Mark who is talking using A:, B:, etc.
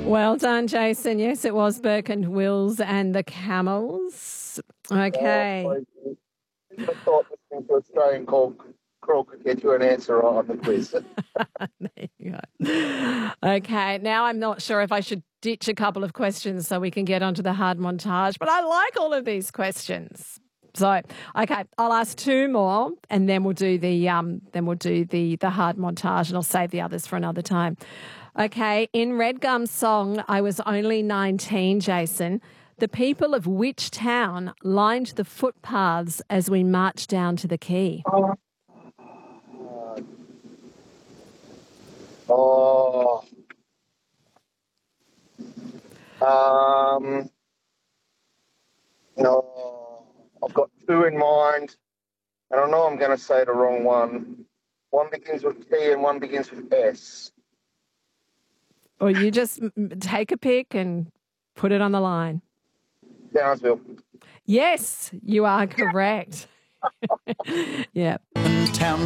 A: Well done, Jason. Yes, it was Burke and Wills and the Camels. Okay.
B: I thought listening to Australian crawl could get you an answer right on the quiz.
A: There you go. Okay, now I'm not sure if I should ditch a couple of questions so we can get onto the hard montage, but I like all of these questions. So, okay, I'll ask two more, and then we'll do the hard montage, and I'll save the others for another time. Okay, in Red Gum's song, I Was Only 19, Jason, the people of which town lined the footpaths as we marched down to the quay?
B: No, I've got two in mind, and I know I'm going to say the wrong one. One begins with T and one begins with S.
A: Or you just take a pick and put it on the line.
B: Downsville.
A: Yes, you are correct. Yeah,